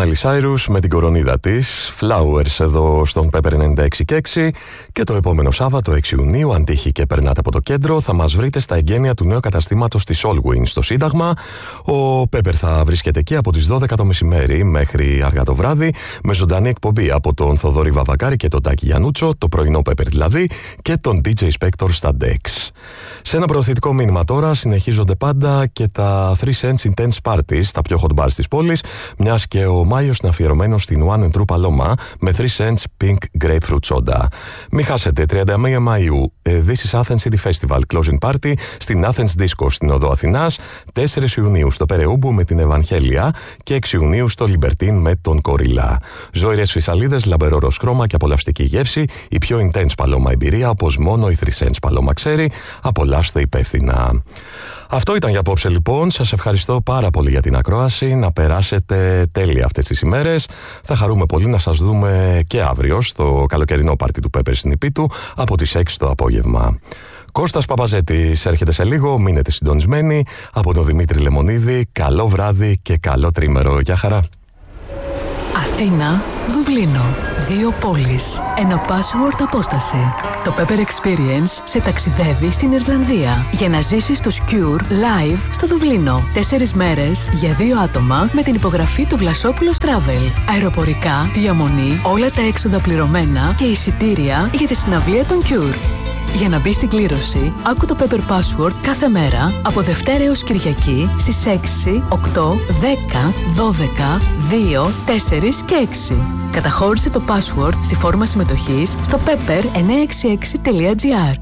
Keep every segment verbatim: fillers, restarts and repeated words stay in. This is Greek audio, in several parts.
Miley Cyrus με την κορονίδα της Flowers εδώ στον Pepper ενενήντα έξι και έξι. Και το επόμενο Σάββατο έξι Ιουνίου, αν τύχει και περνάτε από το κέντρο, θα μας βρείτε στα εγγένεια του νέου καταστήματος της Allwyn στο Σύνταγμα. Ο Pepper θα βρίσκεται εκεί από τις δώδεκα το μεσημέρι μέχρι αργά το βράδυ, με ζωντανή εκπομπή από τον Θοδωρή Βαβακάρη και τον Τάκη Γιαννούτσο, το πρωινό Pepper δηλαδή, και τον ντι τζέι Spector στα Dex. Σε ένα προωθητικό μήνυμα τώρα, συνεχίζονται πάντα και τα Three Cents Intense Parties στα πιο hot bars της πόλης, μιας και ο Μάιος είναι αφιερωμένος στην One and True Paloma με Three Cents Pink Grapefruit Soda. Μην χάσετε, τριάντα μία Μαΐου, This is Athens City Festival Closing Party στην Athens Disco στην Οδό Αθηνάς, τέσσερις Ιουνίου στο Περεούμπου με την Ευαγγέλια και έξι Ιουνίου στο Λιμπερτίν με τον Κορίλα. Ζόηρες φυσαλίδες, λαμπερό ροζ χρώμα και απολαυστική γεύση, η πιο intense Paloma εμπειρία όπως μόνο η Three Cents Paloma ξέρει. Απολαύστε υπεύθυνα. Αυτό ήταν για απόψε λοιπόν. Σας ευχαριστώ πάρα πολύ για την ακρόαση. Να περάσετε τέλεια αυτές τις ημέρες. Θα χαρούμε πολύ να σας δούμε και αύριο στο καλοκαιρινό πάρτι του Pepper στην Ηπίτου από τις έξι το απόγευμα. Κώστας Παπαζέτης έρχεται σε λίγο. Μείνετε συντονισμένοι. Από τον Δημήτρη Λεμονίδη, καλό βράδυ και καλό τρίμερο. Γεια χαρά. Αθήνα, Δουβλίνο. Δύο πόλεις. Ένα password απόσταση. Το Pepper Experience σε ταξιδεύει στην Ιρλανδία για να ζήσεις το Cure live στο Δουβλίνο. Τέσσερις μέρες για δύο άτομα με την υπογραφή του Βλασόπουλος Travel. Αεροπορικά, διαμονή, όλα τα έξοδα πληρωμένα και εισιτήρια για τη συναυλία των Cure. Για να μπει στην κλήρωση, άκου το Pepper Password κάθε μέρα από Δευτέρα έως Κυριακή στις έξι, οκτώ, δέκα, δώδεκα, δύο, τέσσερα και έξι. Καταχώρησε το password στη φόρμα συμμετοχής στο pepper εννιακόσια εξήντα έξι τελεία gr.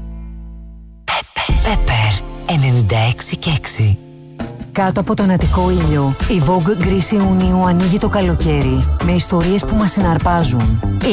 Pepper ενενήντα έξι και έξι. Κάτω από τον Αττικό ήλιο, η Vogue Γκρίς Ιουνίου ανοίγει το καλοκαίρι με ιστορίες που μας συναρπάζουν.